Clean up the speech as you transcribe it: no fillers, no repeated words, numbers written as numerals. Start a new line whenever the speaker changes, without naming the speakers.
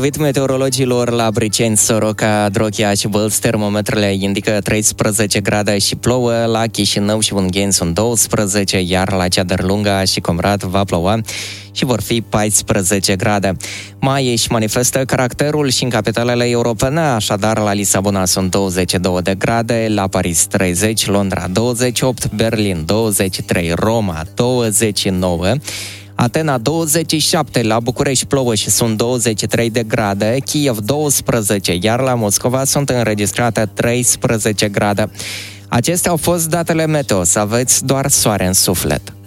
Potrivit meteorologilor la Briceni, Soroca, Droghia și Bălți, termometrele indică 13 grade și plouă, la Chișinău și Ungheni sunt 12, iar la Ceadărlunga și Comrat va ploua și vor fi 14 grade. Mai își manifestă caracterul și în capitalele europene, așadar la Lisabona sunt 22 de grade, la Paris 30, Londra 28, Berlin 23, Roma 29, Atena 27, la București plouă și sunt 23 de grade, Kiev 12, iar la Moscova sunt înregistrate 13 grade. Acestea au fost datele meteo, să aveți doar soare în suflet.